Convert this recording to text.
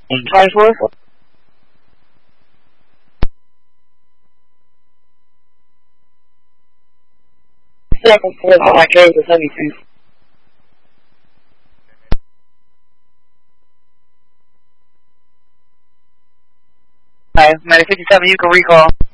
24? Second floor, my carry the 72. Alright, I'm at 57, you can recall.